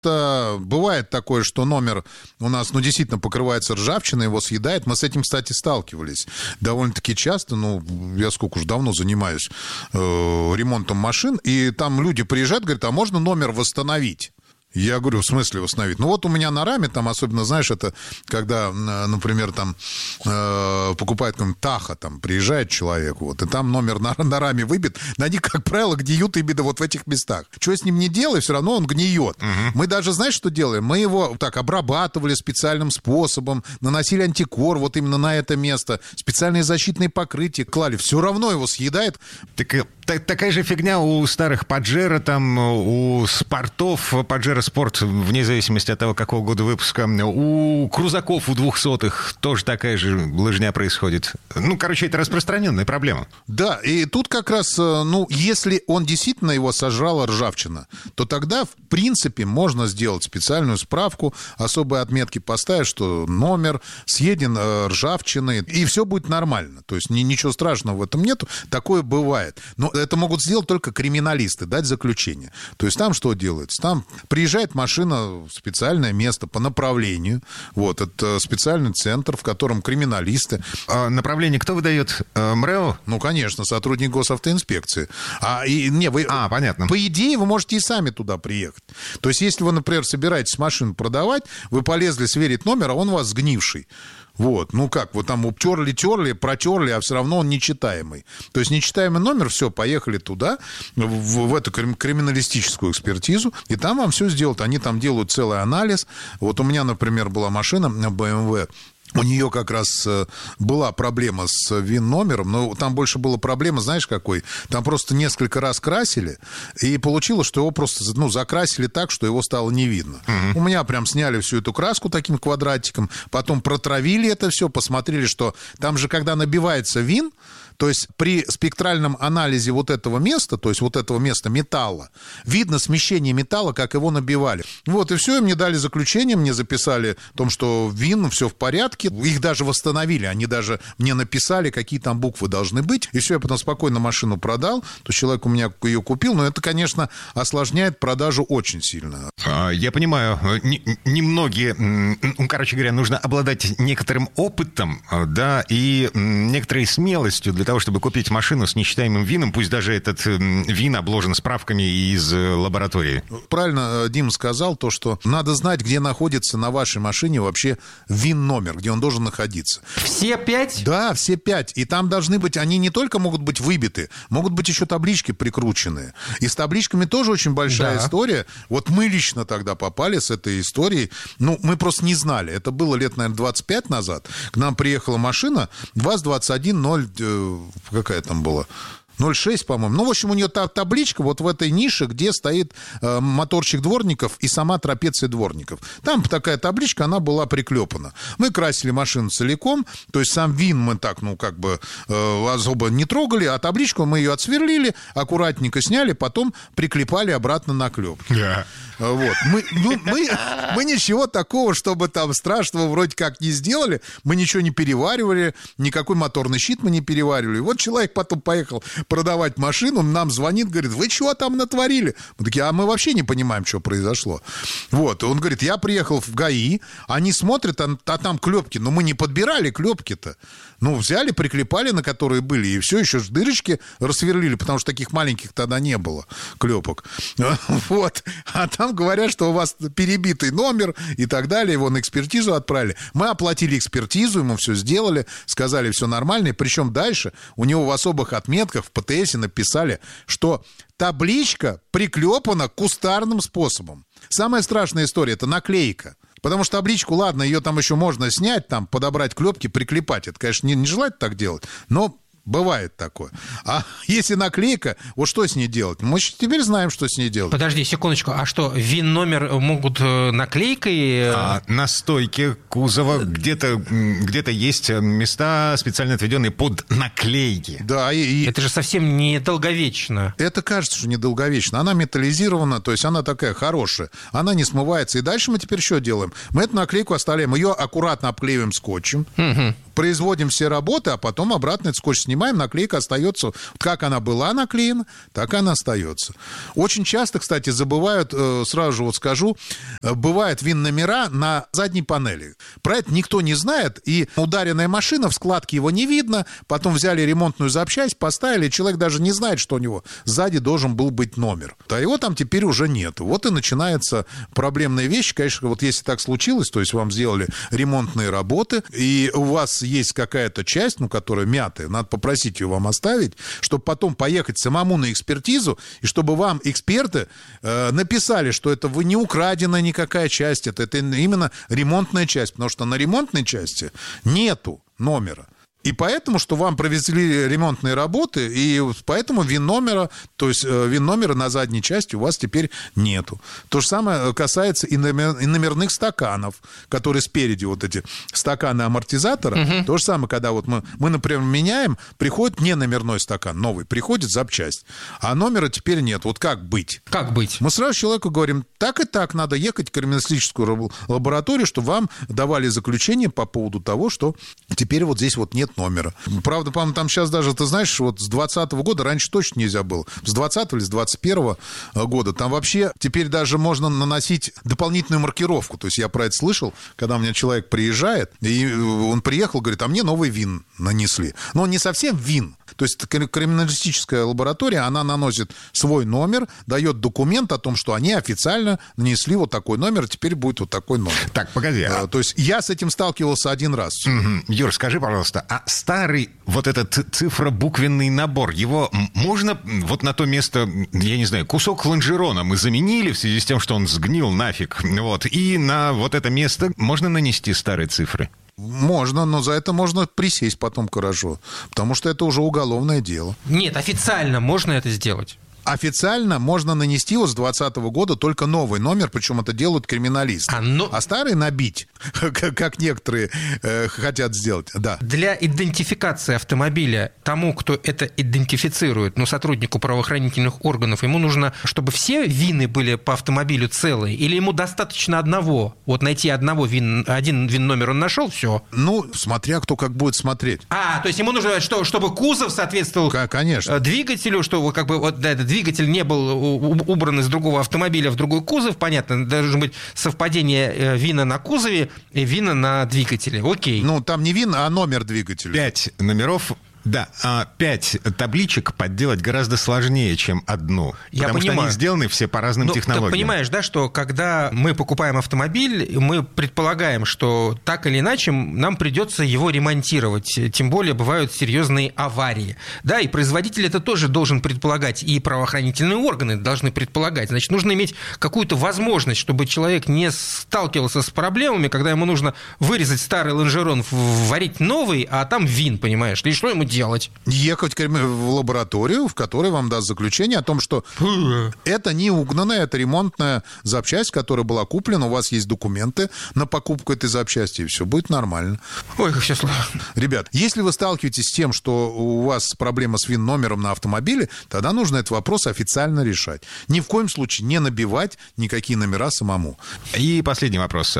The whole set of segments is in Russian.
Бывает такое, что номер у нас, действительно покрывается ржавчиной, его съедает. Мы с этим, кстати, сталкивались довольно-таки часто. Я сколько уж давно занимаюсь ремонтом машин, и там люди приезжают, говорят, а можно номер восстановить? Я говорю, в смысле восстановить? Вот у меня на раме, там особенно, знаешь, это когда, например, там покупает какой-нибудь Таха, там приезжает человек, и там номер на раме выбит, на них, как правило, гниют именно в этих местах. Что с ним не делай, все равно он гниет. Мы даже, знаешь, что делаем? Мы его так обрабатывали специальным способом, наносили антикор именно на это место, специальные защитные покрытия клали, все равно его съедает. Такая же фигня у старых Паджеро, там, у спортов, Паджеро Спорт, вне зависимости от того, какого года выпуска, у крузаков, у 200-х тоже такая же лыжня происходит. Это распространенная проблема. Да, и тут как раз, если он действительно его сожрала ржавчина, то тогда, в принципе, можно сделать специальную справку, особые отметки поставить, что номер съеден ржавчиной, и все будет нормально. То есть ничего страшного в этом нету, такое бывает. Но это могут сделать только криминалисты, дать заключение. То есть там что делается? Там приезжает машина в специальное место по направлению. Это специальный центр, в котором криминалисты. А направление кто выдает? МРЭО? Конечно, сотрудник госавтоинспекции. Понятно. По идее, вы можете и сами туда приехать. То есть если вы, например, собираетесь машину продавать, вы полезли сверить номер, а он у вас сгнивший. Вы там обтерли, протерли, а все равно он нечитаемый. То есть нечитаемый номер, все, поехали туда, в эту криминалистическую экспертизу, и там вам все сделают. Они там делают целый анализ. У меня, например, была машина BMW, у нее как раз была проблема с ВИН-номером, но там больше была проблема, знаешь, какой? Там просто несколько раз красили, и получилось, что его просто закрасили так, что его стало не видно. У меня прям сняли всю эту краску таким квадратиком, потом протравили это все, посмотрели, что там же, когда набивается ВИН, то есть при спектральном анализе этого места, то есть этого места металла, видно смещение металла, как его набивали. И все, и мне дали заключение, мне записали о том, что ВИН, все в порядке, их даже восстановили, они даже мне написали, какие там буквы должны быть, и все, я потом спокойно машину продал, то человек у меня ее купил, но это, конечно, осложняет продажу очень сильно. Я понимаю, немногие, нужно обладать некоторым опытом, да, и некоторой смелостью для того, чтобы купить машину с нечитаемым ВИНом, пусть даже этот ВИН обложен справками из лаборатории. Правильно Дима сказал, то, что надо знать, где находится на вашей машине вообще ВИН-номер, где он должен находиться. Все 5? Да, все 5. И там должны быть, они не только могут быть выбиты, могут быть еще таблички прикрученные. И с табличками тоже очень большая история. Мы лично тогда попали с этой историей. Мы просто не знали. Это было лет, наверное, 25 назад. К нам приехала машина ВАЗ-21-0... Какая там была? 0,6, по-моему. В общем, у нее табличка в этой нише, где стоит моторчик дворников и сама трапеция дворников. Там такая табличка, она была приклепана. Мы красили машину целиком, то есть сам ВИН мы так, особо не трогали, а табличку мы ее отсверлили, аккуратненько сняли, потом приклепали обратно на клепки. Yeah. Мы ничего такого, чтобы там страшного вроде как не сделали, мы ничего не переваривали, никакой моторный щит мы не переваривали. Человек потом поехал продавать машину, нам звонит, говорит, вы чего там натворили? Мы такие, а мы вообще не понимаем, что произошло. Он говорит, я приехал в ГАИ, они смотрят, а там клепки, но мы не подбирали клепки-то. Взяли, приклепали, на которые были, и все, еще дырочки рассверлили, потому что таких маленьких тогда не было клепок. А там говорят, что у вас перебитый номер и так далее, его на экспертизу отправили. Мы оплатили экспертизу, ему все сделали, сказали, все нормально, и причем дальше у него в особых отметках в ПТСе написали, что табличка приклепана кустарным способом. Самая страшная история – это наклейка. Потому что табличку, ладно, ее там еще можно снять, там подобрать клепки, приклепать. Это, конечно, не желательно так делать, но бывает такое. А если наклейка, что с ней делать? Мы теперь знаем, что с ней делать. Подожди секундочку, а что, ВИН-номер могут наклейкой? На стойке кузова где-то есть места, специально отведенные под наклейки. Да, это же совсем не долговечно. Это кажется, что недолговечно. Она металлизирована, то есть она такая хорошая. Она не смывается. И дальше мы теперь что делаем? Мы эту наклейку оставляем, ее аккуратно обклеиваем скотчем. производим все работы, а потом обратно этот скотч снимаем, наклейка остается. Как она была наклеена, так она остается. Очень часто, кстати, забывают, сразу же вот скажу, бывают ВИН-номера на задней панели. Про это никто не знает, и ударенная машина, в складке его не видно, потом взяли ремонтную запчасть, поставили, человек даже не знает, что у него сзади должен был быть номер. А его там теперь уже нет. Вот и начинается проблемная вещь. Конечно, вот если так случилось, то есть вам сделали ремонтные работы, и у вас есть какая-то часть, ну, которая мятая, надо попросить ее вам оставить, чтобы потом поехать самому на экспертизу, и чтобы вам эксперты написали, что это не украденная никакая часть, это именно ремонтная часть, потому что на ремонтной части нету номера. И поэтому, что вам провезли ремонтные работы, и поэтому ВИН-номера, то есть ВИН-номера на задней части у вас теперь нету. То же самое касается и номерных стаканов, которые спереди, вот эти стаканы амортизатора. То же самое, когда вот мы, например, меняем, приходит не номерной стакан, новый, приходит запчасть, а номера теперь нет. Вот как быть? Как быть? Мы сразу человеку говорим, так и так, надо ехать в криминалистическую лабораторию, чтобы вам давали заключение по поводу того, что теперь вот здесь вот нет номера. Правда, по-моему, там сейчас даже, ты знаешь, вот с 2020 года, раньше точно нельзя было, с 2020 или с 2021 года, там вообще теперь даже можно наносить дополнительную маркировку. То есть я про это слышал, когда у меня человек приезжает, и он приехал, говорит, а мне новый ВИН нанесли. Но он не совсем ВИН. То есть криминалистическая лаборатория, она наносит свой номер, дает документ о том, что они официально нанесли вот такой номер, теперь будет вот такой номер. Так, погоди. То есть я с этим сталкивался один раз. Юр, скажи, пожалуйста, а старый вот этот цифробуквенный набор, его можно вот на то место, я не знаю, кусок лонжерона мы заменили в связи с тем, что он сгнил нафиг, вот, и на вот это место можно нанести старые цифры? Можно, но за это можно присесть потом хорошо, потому что это уже уголовное дело. Нет, официально можно это сделать. Официально можно нанести вот с 2020 года только новый номер, причем это делают криминалисты. А старый набить, как некоторые хотят сделать. Да. Для идентификации автомобиля тому, кто это идентифицирует, ну, сотруднику правоохранительных органов, ему нужно, чтобы все ВИНы были по автомобилю целые, или ему достаточно одного? Вот найти один ВИН-номер он нашел, все. Ну, смотря кто как будет смотреть. То есть ему нужно, чтобы кузов соответствовал двигателю, чтобы как бы вот этот двигатель не был убран из другого автомобиля в другой кузов, понятно, должно быть совпадение ВИНа на кузове и ВИНа на двигателе. Окей. Ну, там не ВИН, а номер двигателя. 5 номеров. Да, 5 табличек подделать гораздо сложнее, чем одну. Потому что они сделаны все по разным технологиям. Ты понимаешь, да, что когда мы покупаем автомобиль, мы предполагаем, что так или иначе нам придется его ремонтировать. Тем более бывают серьезные аварии. Да, и производитель это тоже должен предполагать, и правоохранительные органы должны предполагать. Значит, нужно иметь какую-то возможность, чтобы человек не сталкивался с проблемами, когда ему нужно вырезать старый лонжерон, варить новый, а там ВИН, понимаешь? И что ему делать? Ехать в лабораторию, в которой вам даст заключение о том, что это не угнанная, это ремонтная запчасть, которая была куплена, у вас есть документы на покупку этой запчасти, и все будет нормально. Ой, как все сложно. Ребят, если вы сталкиваетесь с тем, что у вас проблема с ВИН-номером на автомобиле, тогда нужно этот вопрос официально решать. Ни в коем случае не набивать никакие номера самому. И последний вопрос.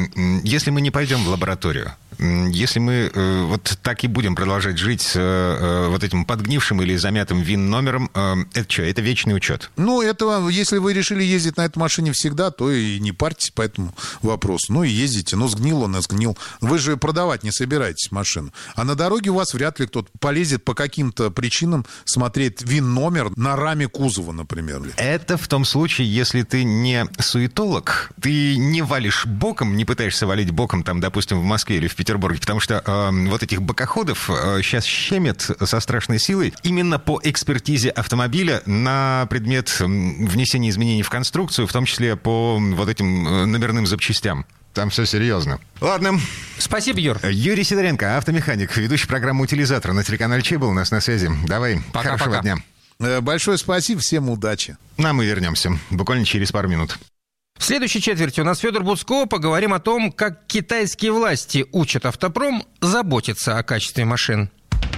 Если мы не пойдем в лабораторию, если мы вот так и будем продолжать жить с вот этим подгнившим или замятым ВИН-номером, это что, это вечный учет? Ну, это, если вы решили ездить на этой машине всегда, то и не парьтесь по этому вопросу. Ну, и ездите. Ну, сгнил он и сгнил. Вы же продавать не собираетесь машину. А на дороге у вас вряд ли кто-то полезет по каким-то причинам смотреть ВИН-номер на раме кузова, например. Это в том случае, если ты не суетолог, ты не валишь боком, не пытаешься валить боком, там, допустим, в Москве или в Петербурге, потому что вот этих бокоходов сейчас щемят со страшной силой именно по экспертизе автомобиля на предмет внесения изменений в конструкцию, в том числе по вот этим номерным запчастям. Там все серьезно. Ладно. Спасибо, Юр. Юрий Сидоренко, автомеханик, ведущий программы «Утилизатор» на телеканале Че был у нас на связи. Давай, хорошего дня. Большое спасибо, всем удачи. А мы вернемся буквально через пару минут. В следующей четверти у нас Федор Буцко. Поговорим о том, как китайские власти учат автопром заботиться о качестве машин.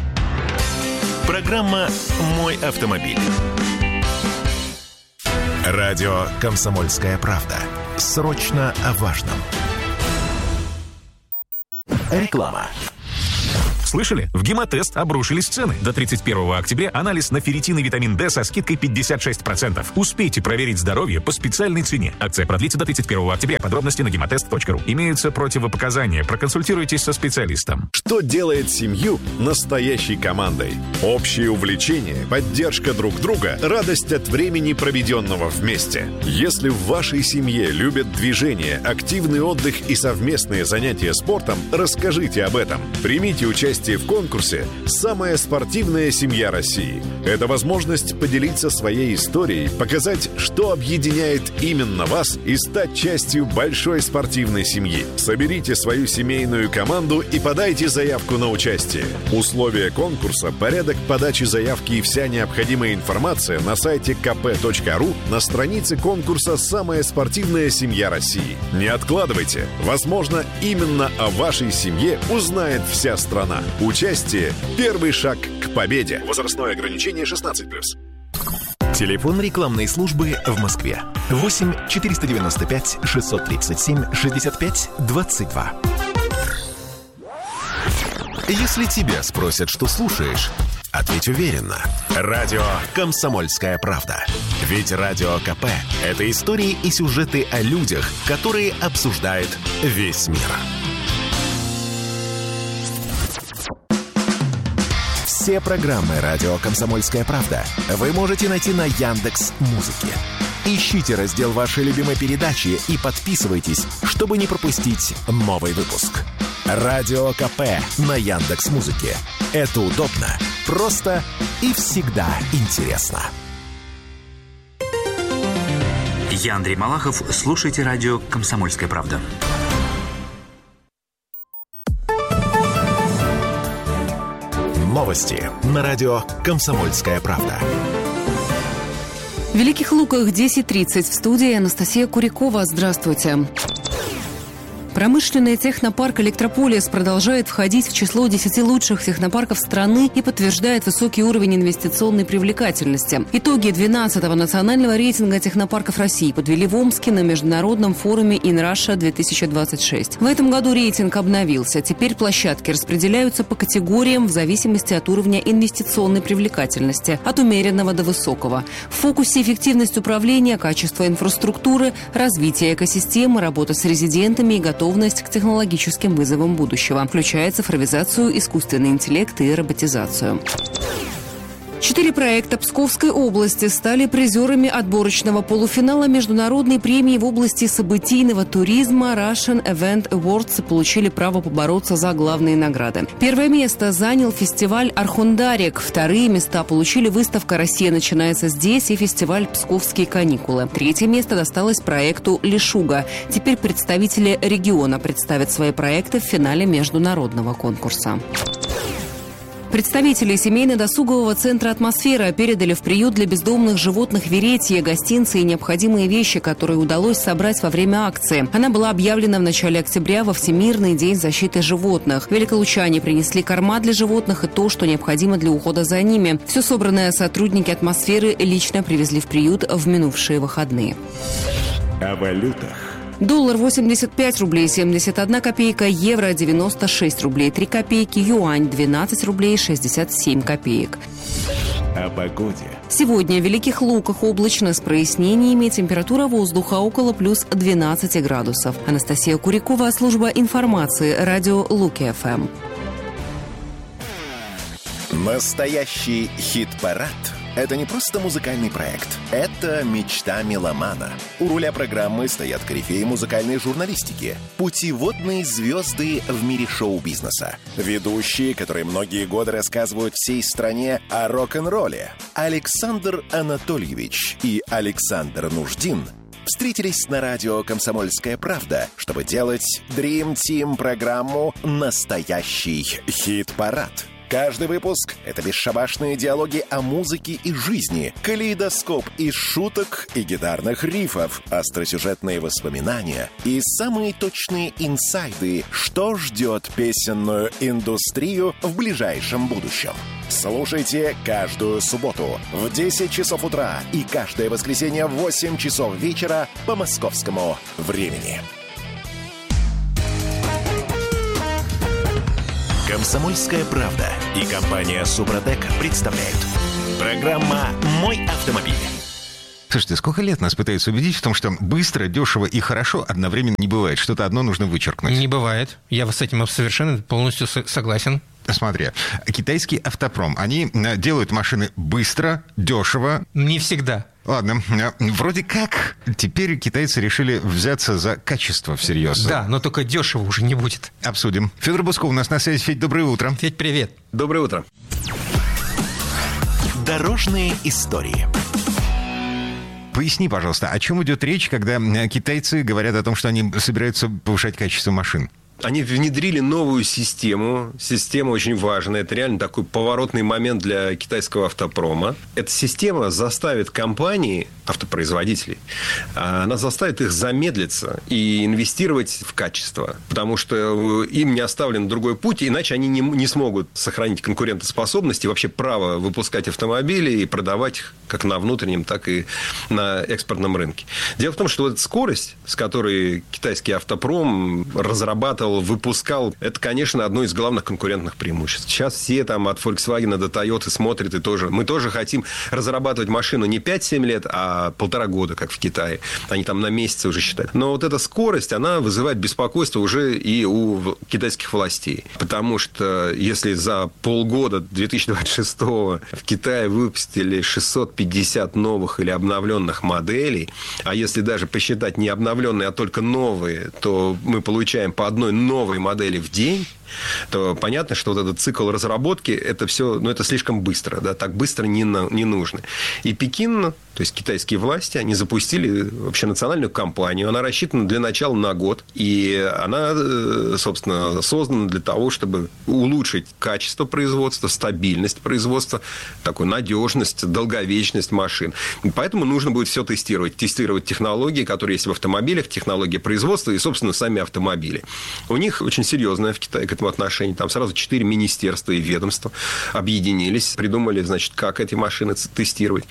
Программа «Мой автомобиль». Радио «Комсомольская правда». Срочно о важном. Реклама. Слышали? В Гемотест обрушились цены. До 31 октября анализ на ферритин и витамин D со скидкой 56%. Успейте проверить здоровье по специальной цене. Акция продлится до 31 октября. Подробности на gematest.ru. Имеются противопоказания. Проконсультируйтесь со специалистом. Что делает семью настоящей командой? Общие увлечения, поддержка друг друга, радость от времени, проведенного вместе. Если в вашей семье любят движение, активный отдых и совместные занятия спортом, расскажите об этом. Примите участие в конкурсе «Самая спортивная семья России». Это возможность поделиться своей историей, показать, что объединяет именно вас, и стать частью большой спортивной семьи. Соберите свою семейную команду и подайте заявку на участие. Условия конкурса, порядок подачи заявки и вся необходимая информация на сайте kp.ru на странице конкурса «Самая спортивная семья России». Не откладывайте. Возможно, именно о вашей семье узнает вся страна. Участие – первый шаг к победе. Возрастное ограничение 16+. Телефон рекламной службы в Москве. 8 495 637 65 22. Если тебя спросят, что слушаешь, ответь уверенно. Радио «Комсомольская правда». Ведь Радио КП – это истории и сюжеты о людях, которые обсуждает весь мир. Все программы «Радио Комсомольская правда» вы можете найти на Яндекс.Музыке. Ищите раздел вашей любимой передачи и подписывайтесь, чтобы не пропустить новый выпуск. Радио КП на Яндекс.Музыке. Это удобно, просто и всегда интересно. Я Андрей Малахов. Слушайте радио «Комсомольская правда». Новости на радио «Комсомольская правда». В Великих Луках 10:30. В студии Анастасия Курякова. Здравствуйте. Промышленный технопарк «Электрополис» продолжает входить в число 10 лучших технопарков страны и подтверждает высокий уровень инвестиционной привлекательности. Итоги 12-го национального рейтинга технопарков России подвели в Омске на международном форуме InRussia 2026. В этом году рейтинг обновился. Теперь площадки распределяются по категориям в зависимости от уровня инвестиционной привлекательности, от умеренного до высокого. В фокусе эффективность управления, качество инфраструктуры, развитие экосистемы, работа с резидентами и готовность к технологическим вызовам будущего, включая цифровизацию, искусственный интеллект и роботизацию. 4 проекта Псковской области стали призерами отборочного полуфинала международной премии в области событийного туризма Russian Event Awards и получили право побороться за главные награды. Первое место занял фестиваль «Архондарик». Вторые места получили выставка «Россия начинается здесь» и фестиваль «Псковские каникулы». Третье место досталось проекту «Лешуга». Теперь представители региона представят свои проекты в финале международного конкурса. Представители семейно-досугового центра «Атмосфера» передали в приют для бездомных животных Веретье гостинцы и необходимые вещи, которые удалось собрать во время акции. Она была объявлена в начале октября во Всемирный день защиты животных. Великолучане принесли корма для животных и то, что необходимо для ухода за ними. Все собранное сотрудники «Атмосферы» лично привезли в приют в минувшие выходные. О валютах. Доллар 85 рублей 71 копейка, евро 96 рублей 3 копейки, юань 12 рублей 67 копеек. О погоде. Сегодня в Великих Луках облачно с прояснениями, температура воздуха около плюс 12 градусов. Анастасия Курякова, служба информации, радио Луки-ФМ. Настоящий хит-парад – это не просто музыкальный проект. Это мечта меломана. У руля программы стоят корифеи музыкальной журналистики, путеводные звезды в мире шоу-бизнеса, ведущие, которые многие годы рассказывают всей стране о рок-н-ролле. Александр Анатольевич и Александр Нуждин встретились на радио «Комсомольская правда», чтобы делать Dream Team программу «Настоящий хит-парад». Каждый выпуск — это бесшабашные диалоги о музыке и жизни, калейдоскоп из шуток и гитарных рифов, остросюжетные воспоминания и самые точные инсайды, что ждет песенную индустрию в ближайшем будущем. Слушайте каждую субботу в 10 часов утра и каждое воскресенье в 8 часов вечера по московскому времени. Комсомольская правда и компания «Супротек» представляют. Программа «Мой автомобиль». Слушайте, сколько лет нас пытаются убедить в том, что быстро, дешево и хорошо одновременно не бывает. Что-то одно нужно вычеркнуть. Не бывает. Я с этим совершенно полностью согласен. Смотри, китайский автопром, они делают машины быстро, дешево. Не всегда. Ладно, вроде как теперь китайцы решили взяться за качество всерьез. Да, но только дешево уже не будет. Обсудим. Федор Бусков у нас на связи. Федь, доброе утро. Федь, привет. Доброе утро. Дорожные истории. Поясни, пожалуйста, о чем идет речь, когда китайцы говорят о том, что они собираются повышать качество машин? Они внедрили новую систему. Система очень важная. Это реально такой поворотный момент для китайского автопрома. Эта система заставит компании, автопроизводителей, она заставит их замедлиться и инвестировать в качество. Потому что им не оставлен другой путь, иначе они не смогут сохранить конкурентоспособность и вообще право выпускать автомобили и продавать их как на внутреннем, так и на экспортном рынке. Дело в том, что вот эта скорость, с которой китайский автопром разрабатывал, выпускал, это, конечно, одно из главных конкурентных преимуществ. Сейчас все там от Volkswagen до Toyota смотрят и тоже. Мы тоже хотим разрабатывать машину не 5-7 лет, а 1,5 года, как в Китае. Они там на месяцы уже считают. Но вот эта скорость, она вызывает беспокойство уже и у китайских властей. Потому что если за полгода 2026-го в Китае выпустили 650 новых или обновленных моделей, а если даже посчитать не обновленные, а только новые, то мы получаем по одной новой модели в день, то понятно, что вот этот цикл разработки, это все, это слишком быстро, да, так быстро не нужно. И Пекин, то есть китайские власти, они запустили вообще национальную кампанию, она рассчитана для начала на год, и она, собственно, создана для того, чтобы улучшить качество производства, стабильность производства, такую надежность, долговечность машин. И поэтому нужно будет все тестировать технологии, которые есть в автомобилях, технологии производства и, собственно, сами автомобили. У них очень серьезная в Китае к этому отношении. Там сразу 4 министерства и ведомства объединились, придумали, значит, как эти машины тестировать.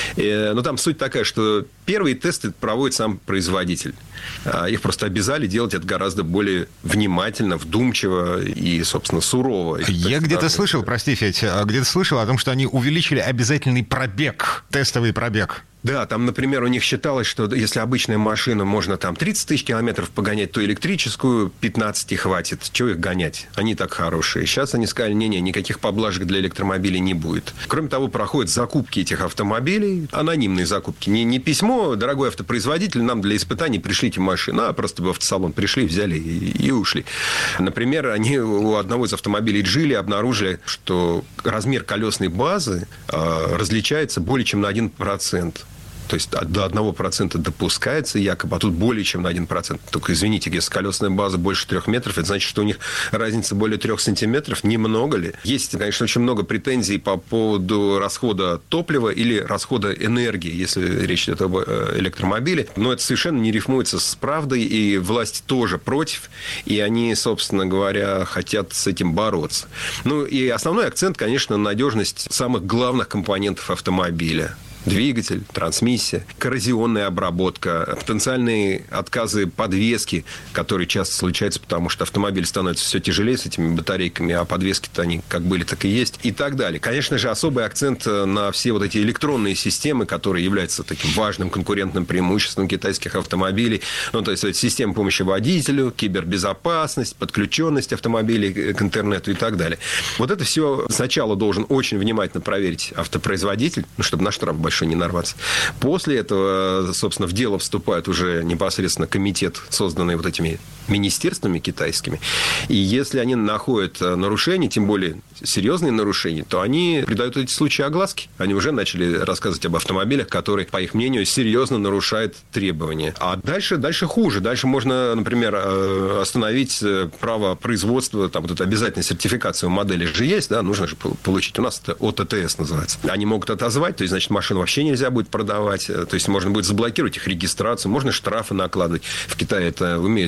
Но там суть такая, что первые тесты проводит сам производитель. Их просто обязали делать это гораздо более внимательно, вдумчиво и, собственно, сурово. Я где-то слышал, прости, Федь, где-то слышал о том, что они увеличили обязательный пробег, тестовый пробег. Да, там, например, у них считалось, что если обычная машина можно там 30 тысяч километров погонять, то электрическую 15 и хватит. Чего их гонять? Они так хорошие. Сейчас они сказали, не-не, никаких поблажек для электромобилей не будет. Кроме того, проходят закупки этих автомобилей, анонимные закупки. Не письмо, дорогой автопроизводитель, нам для испытаний пришлите машину, а просто в автосалон пришли, взяли и ушли. Например, они у одного из автомобилей Geely обнаружили, что размер колесной базы различается более чем на 1%. То есть до 1% допускается якобы, а тут более чем на 1%. Только, извините, если колесная база больше 3 метров, это значит, что у них разница более 3 сантиметров. Немного ли? Есть, конечно, очень много претензий по поводу расхода топлива или расхода энергии, если речь идет об электромобиле. Но это совершенно не рифмуется с правдой, и власти тоже против. И они, собственно говоря, хотят с этим бороться. Ну, и основной акцент, конечно, на надежность самых главных компонентов автомобиля. Двигатель, трансмиссия, коррозионная обработка, потенциальные отказы подвески, которые часто случаются, потому что автомобиль становится все тяжелее с этими батарейками, а подвески-то они как были, так и есть, и так далее. Конечно же, особый акцент на все вот эти электронные системы, которые являются таким важным конкурентным преимуществом китайских автомобилей. Ну, то есть, система помощи водителю, кибербезопасность, подключенность автомобилей к интернету и так далее. Вот это все сначала должен очень внимательно проверить автопроизводитель, чтобы на штраф большой не нарваться. После этого, собственно, в дело вступает уже непосредственно комитет, созданный вот этими министерствами китайскими. И если они находят нарушения, тем более серьезные нарушения, то они придают эти случаи огласке. Они уже начали рассказывать об автомобилях, которые, по их мнению, серьезно нарушают требования. А дальше хуже. Дальше можно, например, остановить право производства, там вот эта обязательная сертификация у модели же есть, да, нужно же получить. У нас это ОТТС называется. Они могут отозвать, то есть, значит, машину вообще нельзя будет продавать, то есть можно будет заблокировать их регистрацию, можно штрафы накладывать. В Китае это умеют делать довольно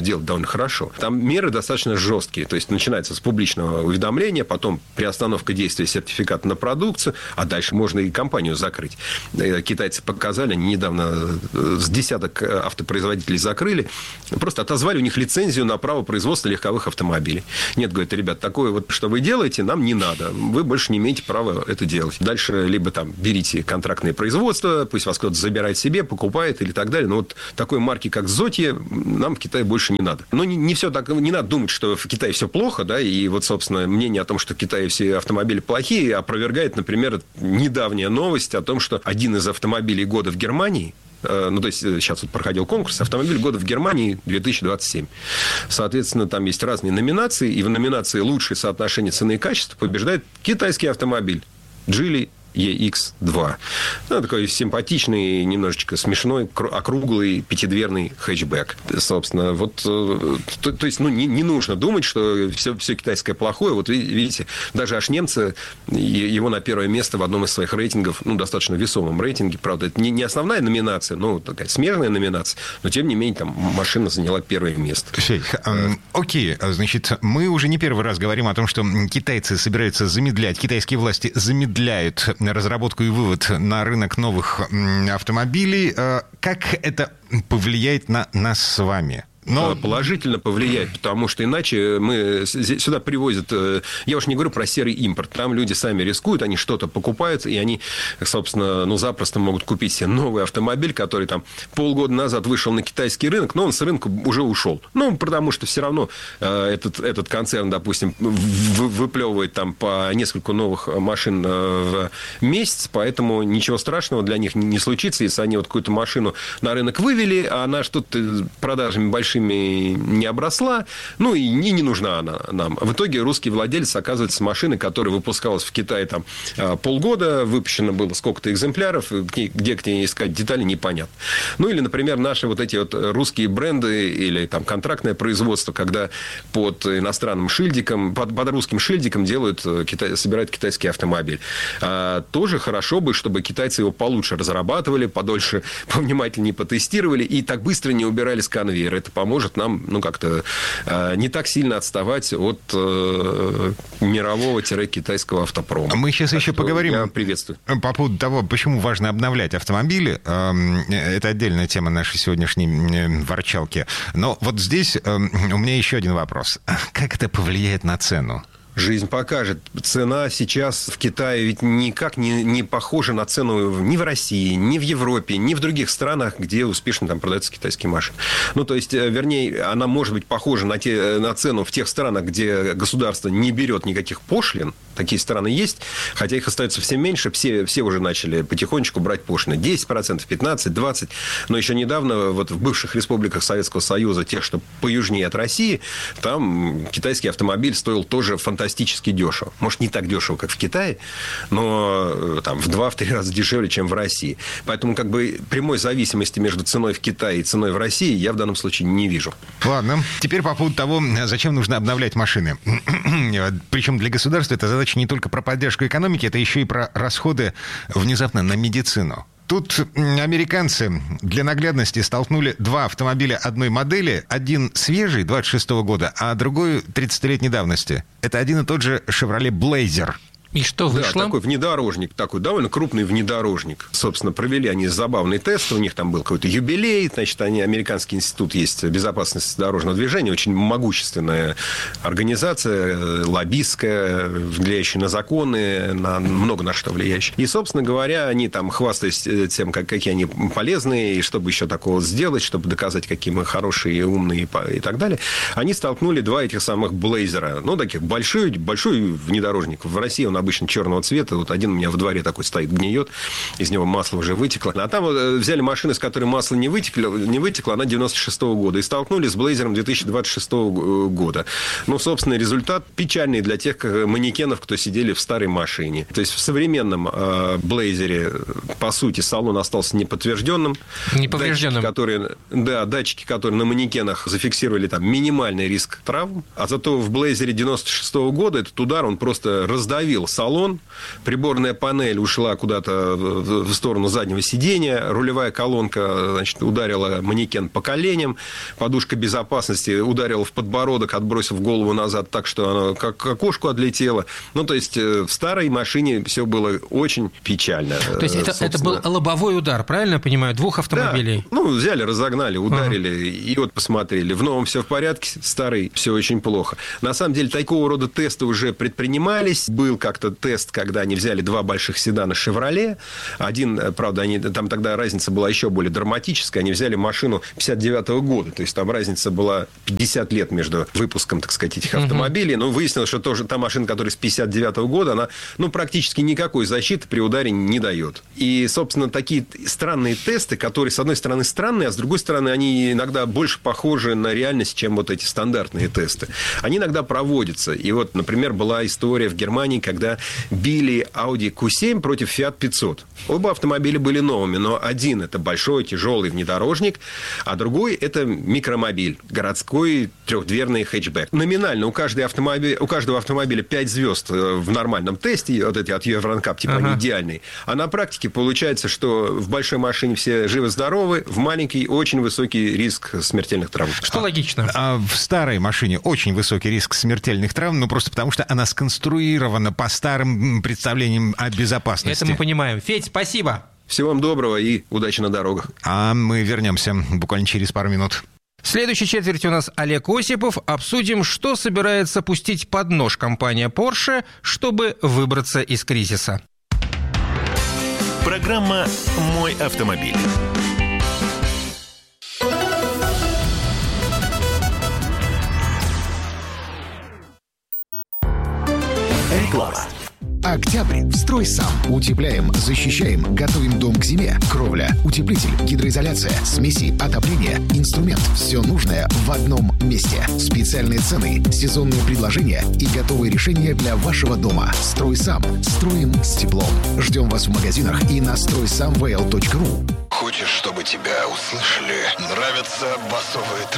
довольно хорошо. Там меры достаточно жесткие. То есть начинается с публичного уведомления, потом приостановка действия сертификата на продукцию, а дальше можно и компанию закрыть. Китайцы показали, они недавно с десяток автопроизводителей закрыли, просто отозвали у них лицензию на право производства легковых автомобилей. Нет, говорят, ребят, такое вот, что вы делаете, нам не надо. Вы больше не имеете права это делать. Дальше либо там берите контрактное производство, пусть вас кто-то забирает себе, покупает или так далее. Но вот такой марки, как Зотье, нам в Китае больше не надо. Но не все так, не надо думать, что в Китае все плохо, да, и вот, собственно, мнение о том, что в Китае все автомобили плохие, опровергает, например, недавняя новость о том, что один из автомобилей года в Германии, ну, то есть, сейчас вот проходил конкурс «Автомобиль года в Германии 2027». Соответственно, там есть разные номинации, и в номинации «Лучшее соотношение цены и качества» побеждает китайский автомобиль «Джили EX2». Ну, такой симпатичный, немножечко смешной, округлый, пятидверный хэтчбэк. Собственно, вот, то есть, ну, не нужно думать, что все китайское плохое. Вот видите, даже аж немцы его на первое место в одном из своих рейтингов, ну, достаточно весомом рейтинге, правда, это не основная номинация, ну, такая смежная номинация, но, тем не менее, там машина заняла первое место. Окей, значит, мы уже не первый раз говорим о том, что китайцы собираются замедлять, китайские власти замедляют разработку и вывод на рынок новых автомобилей. Как это повлияет на нас с вами? Но положительно повлияет, потому что иначе сюда привозят... Я уж не говорю про серый импорт. Там люди сами рискуют, они что-то покупают, и они, собственно, ну, запросто могут купить себе новый автомобиль, который там полгода назад вышел на китайский рынок, но он с рынка уже ушел. Ну, потому что все равно этот концерн, допустим, выплевывает там по несколько новых машин в месяц, поэтому ничего страшного для них не случится, если они вот какую-то машину на рынок вывели, а она что-то продажами большими не обросла, ну и не нужна она нам. В итоге русский владелец оказывается с машиной, которая выпускалась в Китае там полгода, выпущено было сколько-то экземпляров, где к ней искать детали, непонятно. Ну или, например, наши вот эти вот русские бренды или там контрактное производство, когда под иностранным шильдиком, под русским шильдиком собирают китайский автомобиль. Тоже хорошо бы, чтобы китайцы его получше разрабатывали, подольше, повнимательнее потестировали и так быстро не убирали с конвейера. Это поможет нам, ну, как-то не так сильно отставать от мирового-китайского автопрома. Мы сейчас еще поговорим я приветствую. По поводу того, почему важно обновлять автомобили. Это отдельная тема нашей сегодняшней ворчалки. Но вот здесь у меня еще один вопрос. Как это повлияет на цену? Жизнь покажет. Цена сейчас в Китае ведь никак не похожа на цену ни в России, ни в Европе, ни в других странах, где успешно там продаются китайские машины. Ну, то есть, вернее, она может быть похожа на цену в тех странах, где государство не берет никаких пошлин. Такие страны есть, хотя их остается все меньше. Все уже начали потихонечку брать пошлины. 10%, 15%, 20%. Но еще недавно вот в бывших республиках Советского Союза, тех, что поюжнее от России, там китайский автомобиль стоил тоже фантастически дешево. Может, не так дешево, как в Китае, но там в 2-3 раза дешевле, чем в России. Поэтому как бы прямой зависимости между ценой в Китае и ценой в России я в данном случае не вижу. Ладно. Теперь по поводу того, зачем нужно обновлять машины. Причем для государства это задача не только про поддержку экономики, это еще и про расходы внезапно на медицину. Тут американцы для наглядности столкнули два автомобиля одной модели. Один свежий, 26-го года, а другой 30-летней давности. Это один и тот же Chevrolet Blazer. И что вышло? Да, такой внедорожник, такой довольно крупный внедорожник. Собственно, провели они забавный тест, у них там был какой-то юбилей, значит, американский институт есть безопасности дорожного движения, очень могущественная организация, лоббистская, влияющая на законы, много на что влияющая. И, собственно говоря, они там хвастались тем, какие они полезные, и чтобы еще такого сделать, чтобы доказать, какие мы хорошие, умные и так далее, они столкнули два этих самых Блейзера. Ну, таких большой внедорожник. В России он обычно черного цвета. Вот один у меня во дворе такой стоит, гниет. Из него масло уже вытекло. А там вот взяли машину, с которой масло не вытекло, она 96-го года. И столкнулись с Блейзером 2026 года. Ну, собственно, результат печальный для тех манекенов, кто сидели в старой машине. То есть в современном Блейзере, по сути, салон остался неподтвержденным. Неповрежденным. Датчики, которые на манекенах зафиксировали там минимальный риск травм. А зато в Блейзере 96-го года этот удар, он просто раздавил салон, приборная панель ушла куда-то в сторону заднего сидения, рулевая колонка, значит, ударила манекен по коленям, подушка безопасности ударила в подбородок, отбросив голову назад так, что она как к окошку отлетела. Ну, то есть, в старой машине все было очень печально. То есть, это был лобовой удар, правильно я понимаю, двух автомобилей? Да. Ну, взяли, разогнали, ударили, и вот посмотрели. В новом все в порядке, старый все очень плохо. На самом деле, такого рода тесты уже предпринимались. Был как-то тест, когда они взяли два больших седана «Шевроле». Один, правда, там тогда разница была еще более драматическая. Они взяли машину 59-го года. То есть, там разница была 50 лет между выпуском, так сказать, этих автомобилей. Но выяснилось, что тоже та машина, которая с 59-го года, она, ну, практически никакой защиты при ударе не дает. И, собственно, такие странные тесты, которые, с одной стороны, странные, а с другой стороны, они иногда больше похожи на реальность, чем вот эти стандартные тесты. Они иногда проводятся. И вот, например, была история в Германии, когда били Audi Q7 против Fiat 500. Оба автомобиля были новыми, но один – это большой, тяжелый внедорожник, а другой – это микромобиль, городской трехдверный хэтчбэк. Номинально у каждого автомобиля 5 звезд в нормальном тесте, вот эти от Евронкап, типа они идеальные. А на практике получается, что в большой машине все живы-здоровы, в маленькой очень высокий риск смертельных травм. Что логично. А в старой машине очень высокий риск смертельных травм, ну просто потому что она сконструирована по старым представлениям о безопасности. Это мы понимаем. Федь, спасибо. Всего вам доброго и удачи на дорогах. А мы вернемся буквально через пару минут. В следующей четверти у нас Олег Осипов. Обсудим, что собирается пустить под нож компания Porsche, чтобы выбраться из кризиса. Программа «Мой автомобиль». Реклама. Октябрь. Строй сам. Утепляем, защищаем, готовим дом к зиме. Кровля, утеплитель, гидроизоляция, смеси, отопление, инструмент. Все нужное в одном месте. Специальные цены, сезонные предложения и готовые решения для вашего дома. Строй сам. Строим с теплом. Ждем вас в магазинах и на стройсамвл.ру. Хочешь, чтобы тебя услышали? Нравятся басовые